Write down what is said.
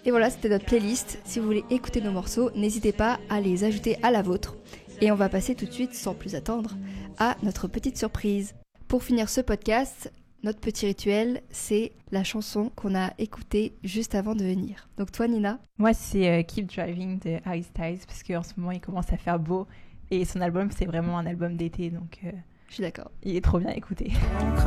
Et voilà, c'était notre playlist. Si vous voulez écouter nos morceaux, n'hésitez pas à les ajouter à la vôtre. Et on va passer tout de suite, sans plus attendre, à notre petite surprise. Pour finir ce podcast, notre petit rituel, c'est la chanson qu'on a écoutée juste avant de venir. Donc toi, Nina? Moi, c'est Keep Driving de Harry Styles, parce qu'en ce moment, il commence à faire beau. Et son album, c'est vraiment un album d'été, donc je suis d'accord. Il est trop bien écouté.